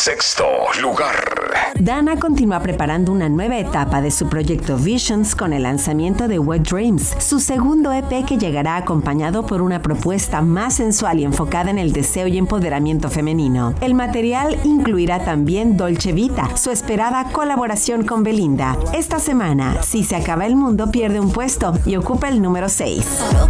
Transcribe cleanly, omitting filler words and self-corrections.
sexto lugar. Dana continúa preparando una nueva etapa de su proyecto Visions con el lanzamiento de Wet Dreams, su segundo EP que llegará acompañado por una propuesta más sensual y enfocada en el deseo y empoderamiento femenino. El material incluirá también Dolce Vita, su esperada colaboración con Belinda. Esta semana, Si se acaba el mundo pierde un puesto y ocupa el número 6. Solo